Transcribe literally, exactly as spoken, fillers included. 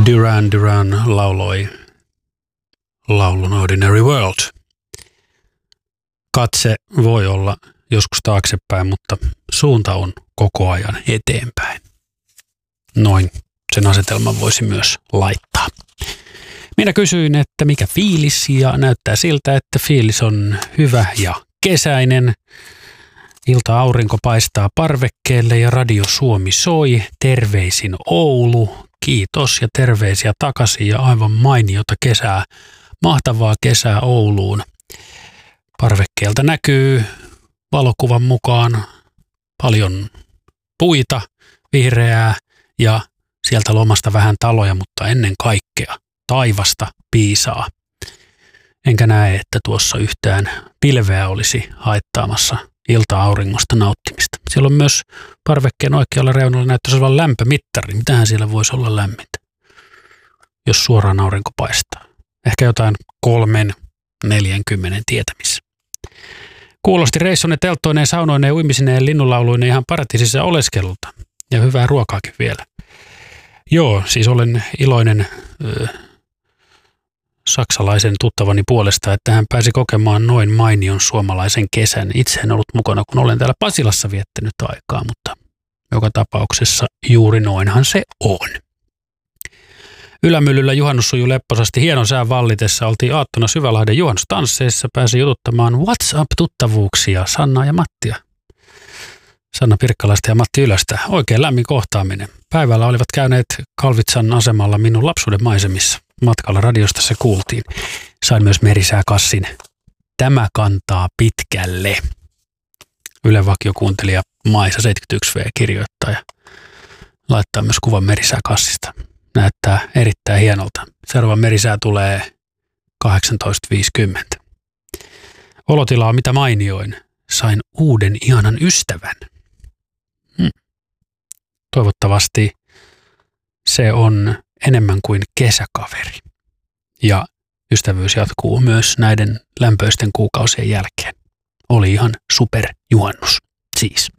Duran Duran lauloi laulun Ordinary World. Katse voi olla joskus taaksepäin, mutta suunta on koko ajan eteenpäin. Noin sen asetelman voisi myös laittaa. Minä kysyin, että mikä fiilis, ja näyttää siltä, että fiilis on hyvä ja kesäinen. Ilta-aurinko paistaa parvekkeelle ja Radio Suomi soi. Terveisin Oulu. Kiitos ja terveisiä takaisin ja aivan mainiota kesää. Mahtavaa kesää Ouluun. Parvekkeelta näkyy valokuvan mukaan paljon puita, vihreää ja sieltä lomasta vähän taloja, mutta ennen kaikkea taivasta piisaa. Enkä näe, että tuossa yhtään pilveä olisi haittaamassa ilta-auringosta nauttimista. Siellä on myös parvekkeen oikealla reunalla näyttäisi olevan lämpömittari. Mitähän siellä voisi olla lämmintä, jos suoraan aurinko paistaa? Ehkä jotain kolmen, neljänkymmenen tietämissä. Kuulosti reissunne telttoineen, saunoineen, uimisineen ja linnunlauluineen ihan paratiisissa oleskelulta. Ja hyvää ruokaakin vielä. Joo, siis olen iloinen ö, saksalaisen tuttavani puolesta, että hän pääsi kokemaan noin mainion suomalaisen kesän. Itse en ollut mukana, kun olen täällä Pasilassa viettänyt aikaa, mutta joka tapauksessa juuri noinhan se on. Ylämyllyllä juhannus sujui lepposasti hienon sään vallitessa. Oltiin aattona Syvälahden juhannustansseissa. Pääsi jututtamaan WhatsApp-tuttavuuksia Sanna ja Mattia. Sanna Pirkkalaista ja Matti Ylöstä. Oikein lämmin kohtaaminen. Päivällä olivat käyneet Kalvitsan asemalla minun lapsuuden maisemissa. Matkalla radiosta se kuultiin. Sain myös merisääkassin. Tämä kantaa pitkälle. Ylen vakiokuuntelija Maisa seitsemänkymmentäyksi V kirjoittaa ja laittaa myös kuvan merisääkassista. Näyttää erittäin hienolta. Seuraava merisää tulee kahdeksantoista viisikymmentä. Olotila on mitä mainioin. Sain uuden ihanan ystävän. Hmm. Toivottavasti se on enemmän kuin kesäkaveri. Ja ystävyys jatkuu myös näiden lämpöisten kuukausien jälkeen. Oli ihan superjuhannus siis.